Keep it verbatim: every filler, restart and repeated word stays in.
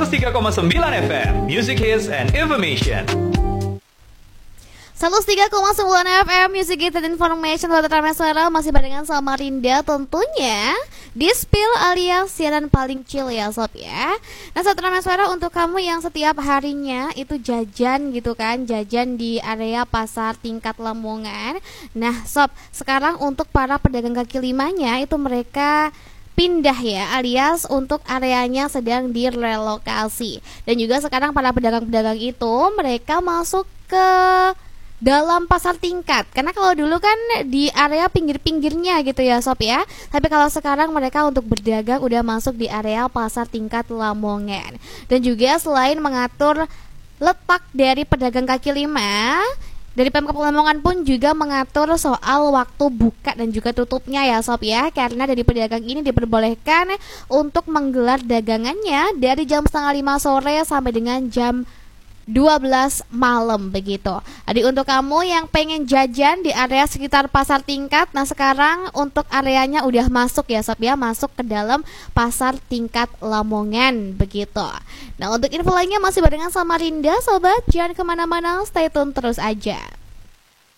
seratus tiga koma sembilan F M, Music Hits and Information. seratus tiga koma sembilan F M Music Hits and Information. Buat Transmeswara masih barengan sama Rinda tentunya di Spill alias siaran paling chill ya sob ya. Nah Sobat Transmeswara, untuk kamu yang setiap harinya itu jajan gitu kan, jajan di area pasar tingkat Lamongan. Nah sob, sekarang untuk para pedagang kaki limanya itu mereka pindah ya, alias untuk areanya sedang direlokasi. Dan juga sekarang para pedagang-pedagang itu mereka masuk ke dalam pasar tingkat. Karena kalau dulu kan di area pinggir-pinggirnya gitu ya sob ya. Tapi kalau sekarang mereka untuk berdagang udah masuk di area pasar tingkat Lamongan. Dan juga selain mengatur letak dari pedagang kaki lima, dari Pemkab Lamongan pun juga mengatur soal waktu buka dan juga tutupnya ya sob ya. Karena dari pedagang ini diperbolehkan untuk menggelar dagangannya dari jam setengah lima sore sampai dengan jam dua belas malam begitu. Jadi untuk kamu yang pengen jajan di area sekitar pasar tingkat, nah sekarang untuk areanya udah masuk ya sob ya, masuk ke dalam pasar tingkat Lamongan begitu. Nah untuk info lainnya masih barengan sama Rinda sobat, jangan kemana-mana, stay tune terus aja.